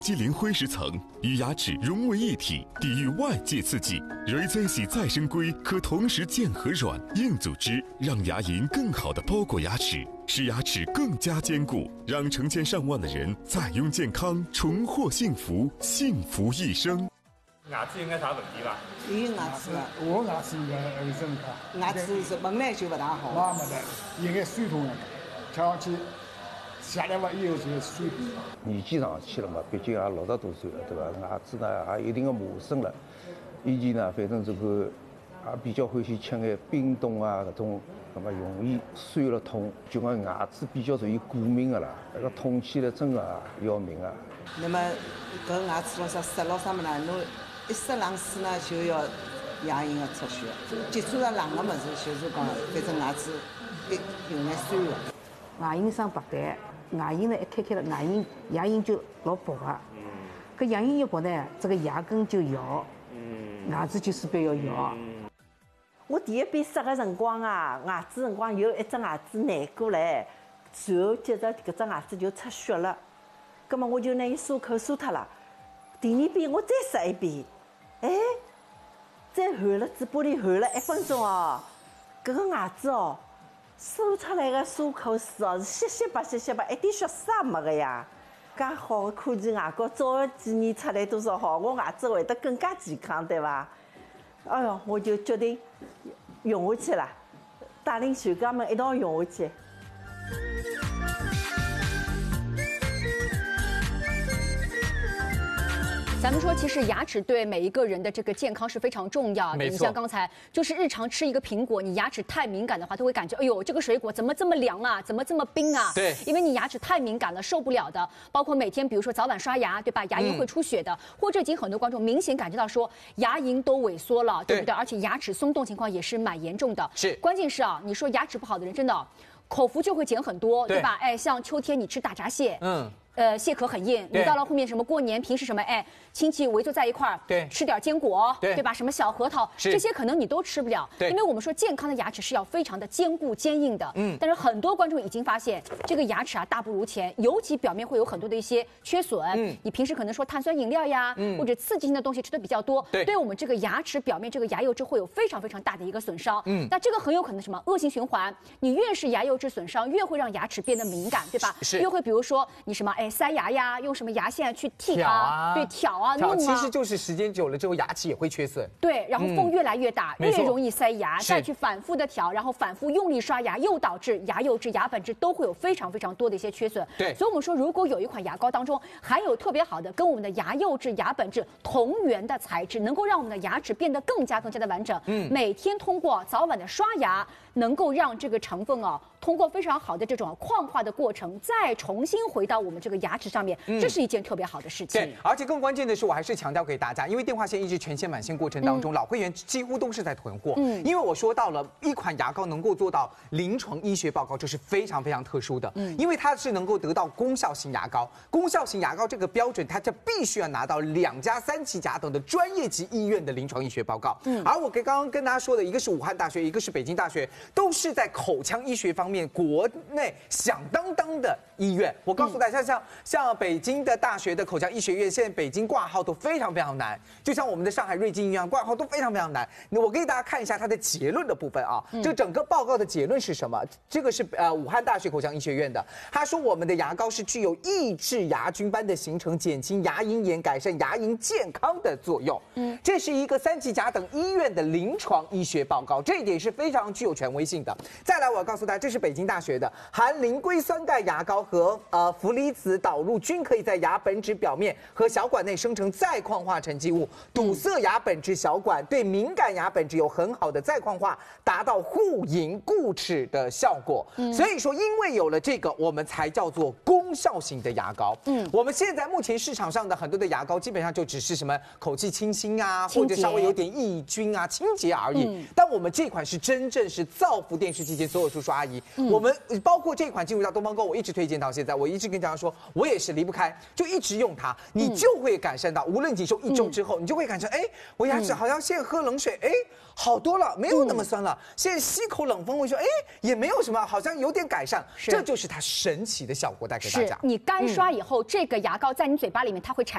基磷灰石层与牙齿融为一体，抵御外界刺激。Rezency 再生硅可同时健和软硬组织，让牙龈更好地包裹牙齿，使牙齿更加坚固，让成千上万的人再拥健康，重获幸福，幸福一生。 牙齿应该啥问题吧？ 有牙齿了， 我牙齿有点生卡， 牙齿是本来就不大好。 那么的，应该水痛了，瞧上去下来吧以后就是水痛。 年纪上去了嘛，毕竟也60多岁了，对吧？牙齿呢也有一定的磨损了。以前呢，反正这个也比较欢喜吃眼冰冻啊，搿种，那么容易酸了痛，就讲牙齿比较属于过敏的啦，那个痛起来真的要命啊。 那么搿牙齿咯啥塞咯啥么呢？侬一塞冷水呢，就要牙龈的出血。接触到冷的么子，就是讲，反正牙齿有眼酸的。 牙龈生白带，牙龈呢一开了，牙龈就老薄啊。搿牙龈一薄呢，这个牙根就摇，牙齿就势必要摇。 我第一遍塞个辰光啊，牙齿辰光有一只牙齿难过来，随后接着搿只牙齿就出血了，葛末我就拿伊漱口漱脱了。第二遍我再塞一遍，再含了嘴巴里含了1分钟哦，搿个牙齿哦，漱出来个漱口水哦是稀稀白稀稀白，一点血丝也没个呀。介好的科技牙膏，早几年出来多少好，我牙齿会得更加健康，对伐？哎哟，我就决定用下去了，带领全家们一道用下去。 咱们说，其实牙齿对每一个人的这个健康是非常重要的。 没错， 你像刚才就是日常吃一个苹果，你牙齿太敏感的话，都会感觉哎呦，这个水果怎么这么凉啊，怎么这么冰啊？ 对， 因为你牙齿太敏感了，受不了的。包括每天比如说早晚刷牙，对吧？牙龈会出血的，或者已经很多观众明显感觉到说牙龈都萎缩了，对不对？而且牙齿松动情况也是蛮严重的。 是， 关键是啊，你说牙齿不好的人真的口福就会减很多，对吧？哎，像秋天你吃大闸蟹，蟹壳很硬，你到了后面什么过年平时什么亲戚围坐在一块儿， 对， 吃点坚果，对吧？什么小核桃，这些可能你都吃不了，因为我们说健康的牙齿是要非常的坚固坚硬的，但是很多观众已经发现这个牙齿啊大不如前，尤其表面会有很多的一些缺损，你平时可能说碳酸饮料呀，或者刺激性的东西吃的比较多，对我们这个牙齿表面这个牙釉质会有非常非常大的一个损伤，那这个很有可能什么恶性循环，你越是牙釉质损伤，越会让牙齿变得敏感，对吧？越会比如说你什么塞牙呀，用什么牙线去剔它，对，挑啊弄啊， 其实就是时间久了之后牙齿也会缺损， 对，然后缝越来越大，越容易塞牙，再去反复的挑，然后反复用力刷牙，又导致牙釉质、牙本质都会有非常非常多的一些缺损。 对， 所以我们说，如果有一款牙膏当中含有特别好的跟我们的牙釉质、牙本质同源的材质，能够让我们的牙齿变得更加的完整。每天通过早晚的刷牙，能够让这个成分通过非常好的这种矿化的过程，再重新回到我们这个牙齿上面，这是一件特别好的事情。 对，而且更关键的是，我还是强调给大家，因为电话线一直全线满线过程当中，老会员几乎都是在囤货。因为我说到了一款牙膏能够做到临床医学报告，这是非常非常特殊的。因为它是能够得到功效型牙膏，功效型牙膏这个标准，它就必须要拿到2家3期甲等的专业级医院的临床医学报告。而我刚刚跟大家说的，一个是武汉大学，一个是北京大学，都是在口腔医学方面国内响当当的医院。我告诉大家，像北京的大学的口腔医学院，现在北京挂号都非常非常难，就像我们的上海瑞金一样，挂号都非常非常难。我给大家看一下它的结论的部分啊，这整个报告的结论是什么？这个是武汉大学口腔医学院的，他说我们的牙膏是具有抑制牙菌斑的形成、减轻牙龈炎、改善牙龈健康的作用。这是一个3级甲等医院的临床医学报告，这一点是非常具有权威性的。再来，我要告诉大家，这是北京大学的含磷硅酸钙牙膏和氟离子导入均可以在牙本质表面和小管内生成再矿化沉积物，堵塞牙本质小管，对敏感牙本质有很好的再矿化，达到护龈固齿的效果。所以说，因为有了这个，我们才叫做功效型的牙膏。我们现在目前市场上的很多的牙膏，基本上就只是什么口气清新啊，或者稍微有点抑菌啊、清洁而已。但我们这款是真正是造福电视机前所有叔叔阿姨。我们包括这款进入到东方购，我一直推荐到现在，我一直跟大家说，我也是离不开，就一直用它，你就会感受到，无论你说1周之后，你就会感受，我牙齿好像现在喝冷水，好多了，没有那么酸了。现在吸口冷风，我说，也没有什么，好像有点改善。这就是它神奇的效果带给大家。 是你干刷以后，这个牙膏在你嘴巴里面，它会产